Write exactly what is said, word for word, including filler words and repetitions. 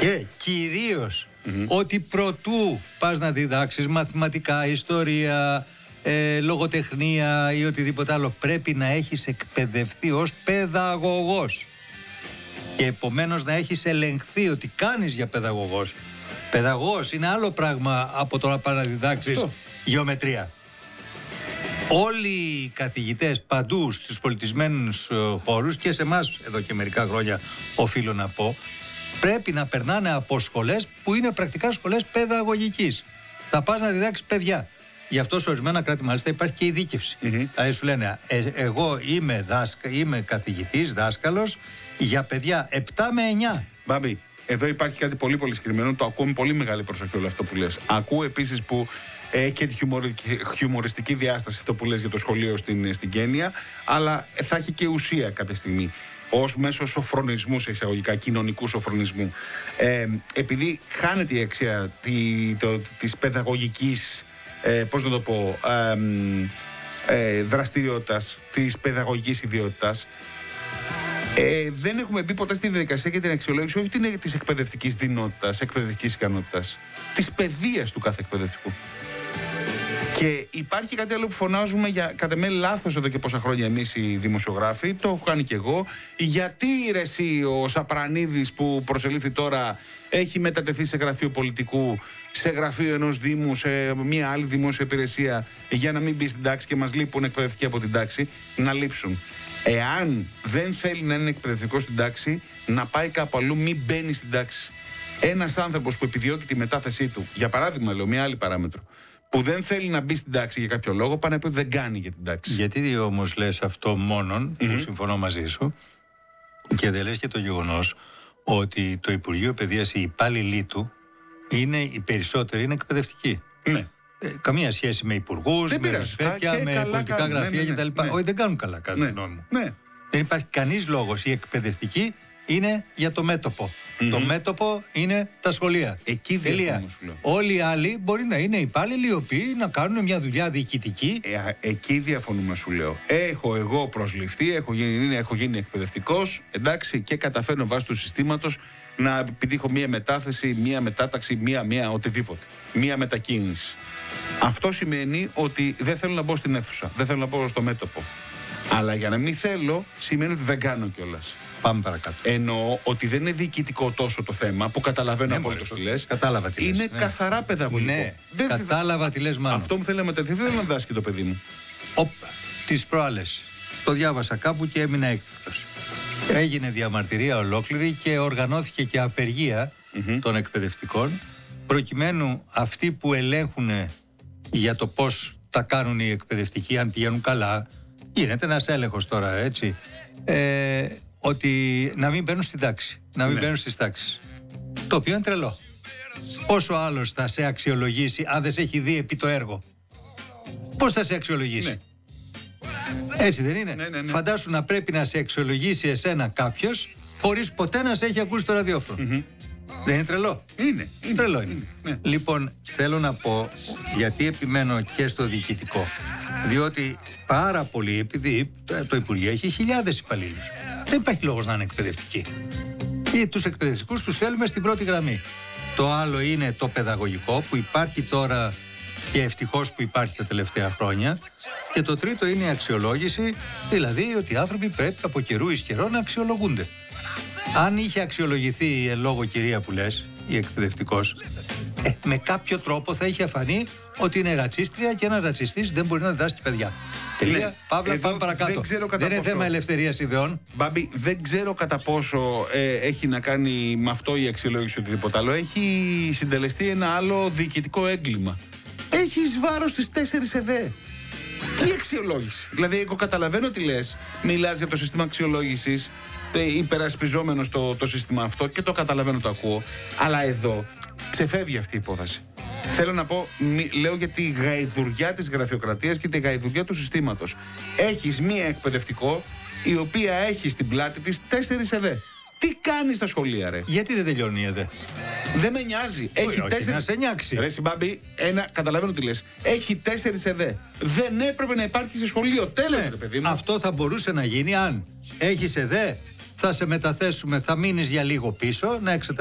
Και κυρίως mm-hmm. ότι προτού πας να διδάξεις μαθηματικά, ιστορία, ε, λογοτεχνία ή οτιδήποτε άλλο, πρέπει να έχεις εκπαιδευτεί ως παιδαγωγός. Και επομένως να έχεις ελεγχθεί ότι κάνεις για παιδαγωγός. Παιδαγωγός είναι άλλο πράγμα από το να πας να διδάξεις Αυτό. γεωμετρία. Όλοι οι καθηγητές παντού στους πολιτισμένους χώρους και σε εμάς εδώ και μερικά χρόνια οφείλω να πω, πρέπει να περνάνε από σχολές που είναι πρακτικά σχολές παιδαγωγικής. Θα πας να διδάξεις παιδιά. Γι' αυτό σε ορισμένα κράτη μάλιστα υπάρχει και ειδίκευση. Mm-hmm. Δηλαδή σου λένε ε, εγώ είμαι, δάσκα, είμαι καθηγητής, δάσκαλος για παιδιά επτά με εννιά. Μπάμπη, εδώ υπάρχει κάτι πολύ πολύ συγκεκριμένο, το ακούω με πολύ μεγάλη προσοχή όλο αυτό που λες. Ακούω επίσης που έχει και τη χιουμοριστική διάσταση αυτό που λες για το σχολείο στην, στην Κένια, αλλά θα έχει και ουσία κάποια στιγμή ως μέσο σοφρονισμού, σε εισαγωγικά κοινωνικού σοφρονισμού. Ε, επειδή χάνεται η αξία τη, το, της παιδαγωγικής, ε, πώς να το πω, ε, ε, δραστηριότητας, της παιδαγωγικής ιδιότητας, Ε, δεν έχουμε μπει ποτέ στη διαδικασία για την αξιολόγηση όχι την, της εκπαιδευτικής δυνότητας, εκπαιδευτικής ικανότητας, της παιδείας του κάθε εκπαιδευτικού. Και υπάρχει κάτι άλλο που φωνάζουμε για κατά με λάθος εδώ και πόσα χρόνια εμείς οι δημοσιογράφοι, το έχω κάνει και εγώ. Γιατί ρε εσύ ο Σαπρανίδης που προσελήφθη τώρα έχει μετατεθεί σε γραφείο πολιτικού, σε γραφείο ενός δήμου, σε μια άλλη δημόσια υπηρεσία, για να μην μπει στην τάξη και μας λείπουν εκπαιδευτικοί από την τάξη, να λείψουν. Εάν δεν θέλει να είναι εκπαιδευτικό στην τάξη, να πάει κάπου αλλού, μην μπαίνει στην τάξη. Ένας άνθρωπος που επιδιώκει τη μετάθεσή του, για παράδειγμα, λέω μια άλλη παράμετρο, που δεν θέλει να μπει στην τάξη για κάποιο λόγο, πάει να πει ότι δεν κάνει για την τάξη. Γιατί όμως λες αυτό μόνον, mm-hmm. που συμφωνώ μαζί σου, και δεν λες και το γεγονός ότι το Υπουργείο Παιδείας, οι υπάλληλοι του, είναι οι περισσότεροι είναι εκπαιδευτικοί. Ναι. Ε, καμία σχέση με υπουργούς, με ρουσφέτια, με πολιτικά κάνουν, γραφεία ναι, ναι, κτλ. Ναι. Όχι, δεν κάνουν καλά κατά ναι. τη γνώμη μου. Ναι. Δεν υπάρχει κανείς λόγος. Οι εκπαιδευτικοί είναι για το μέτωπο. Mm-hmm. Το μέτωπο είναι τα σχολεία. Εκεί Τελεία. Όλοι οι άλλοι μπορεί να είναι υπάλληλοι οι οποίοι να κάνουν μια δουλειά διοικητική. Ε, εκεί διαφωνούμε, σου λέω. Έχω εγώ προσληφθεί, έχω γίνει, έχω γίνει εκπαιδευτικός, εντάξει, και καταφέρνω βάσει του συστήματος να επιτύχω μια μετάθεση, μια μετάταξη, μια, μια οτιδήποτε. Μια μετακίνηση. Αυτό σημαίνει ότι δεν θέλω να μπω στην αίθουσα, δεν θέλω να μπω στο μέτωπο. Αλλά για να μην θέλω, σημαίνει ότι δεν κάνω κιόλας. Πάμε παρακάτω. Εννοώ ότι δεν είναι διοικητικό τόσο το θέμα, που καταλαβαίνω απόλυτα τι λες. Κατάλαβα τι λες. Είναι ναι. καθαρά παιδαγωγικό. Ναι, δεν κατάλαβα τι λες μάλλον. Αυτό μου θέλει να μεταδίδει, δεν θέλω να δάσκει το παιδί μου. Όπα, τις προάλλες. Το διάβασα κάπου και έμεινα έκπληκτος. Έγινε διαμαρτυρία ολόκληρη και οργανώθηκε και απεργία mm-hmm. των εκπαιδευτικών, προκειμένου αυτοί που ελέγχουν για το πώς τα κάνουν οι εκπαιδευτικοί, αν πηγαίνουν καλά, γίνεται ένας έλεγχος τώρα, έτσι, ε, ότι να μην μπαίνουν στην τάξη, να μην ναι. μπαίνουν στις τάξεις. Το οποίο είναι τρελό. Πόσο άλλος θα σε αξιολογήσει αν δεν σε έχει δει επί το έργο? Πώς θα σε αξιολογήσει? Ναι. Έτσι δεν είναι? Ναι, ναι, ναι. Φαντάσου να πρέπει να σε αξιολογήσει εσένα κάποιος χωρίς ποτέ να σε έχει ακούσει το ραδιόφωνο. Mm-hmm. Δεν είναι τρελό? Είναι. είναι τρελό είναι. είναι ναι. Λοιπόν, θέλω να πω, γιατί επιμένω και στο διοικητικό, διότι πάρα πολύ, επειδή το Υπουργείο έχει χιλιάδες υπαλλήλους, δεν υπάρχει λόγος να είναι εκπαιδευτικοί. Ή τους εκπαιδευτικούς τους θέλουμε στην πρώτη γραμμή. Το άλλο είναι το παιδαγωγικό που υπάρχει τώρα και ευτυχώς που υπάρχει τα τελευταία χρόνια. Και το τρίτο είναι η αξιολόγηση, δηλαδή ότι οι άνθρωποι πρέπει από καιρού εις καιρό να αξιολογούνται. Αν είχε αξιολογηθεί εν λόγω κυρία που λες, η εκπαιδευτικός, ε, με κάποιο τρόπο θα είχε φανεί ότι είναι ρατσίστρια και ένας ρατσιστής δεν μπορεί να διδάσκει παιδιά. Τελεία, ναι. Παύλα, πάμε παρακάτω. Δεν, δεν είναι πόσο... θέμα ελευθερίας ιδεών. Μπάμπη, δεν ξέρω κατά πόσο ε, έχει να κάνει με αυτό η αξιολόγηση οτιδήποτε άλλο. Έχει συντελεστεί ένα άλλο διοικητικό έγκλημα. Έχει εις βάρος τις τέσσερις ΕΔΕ. Τι αξιολόγηση? Δηλαδή, εγώ καταλαβαίνω τι λες. Μιλάς για το σύστημα αξιολόγησης, υπερασπιζόμενος το, το σύστημα αυτό και το καταλαβαίνω, το ακούω. Αλλά εδώ ξεφεύγει αυτή η υπόθεση. Θέλω να πω, μη, λέω για τη γαϊδουριά της γραφειοκρατίας και τη γαϊδουριά του συστήματος. Έχεις μία εκπαιδευτικό η οποία έχει στην πλάτη της τέσσερις ΕΔΕ. Τι κάνει στα σχολεία, ρε? Γιατί δεν τελειώνει η ΕΔΕ? Δεν με νοιάζει. Έχει όχι, τέσσερις... να σε νιάξει. Ρε Συμπάμπη, ένα, καταλαβαίνω τι λες. Έχει τέσσερις ΕΔΕ. Δεν έπρεπε να υπάρχει σε σχολείο. Τέλος, ναι, ρε παιδί μου. Αυτό θα μπορούσε να γίνει αν έχεις ΕΔΕ, θα σε μεταθέσουμε, θα μείνεις για λίγο πίσω, να εξεταστείς.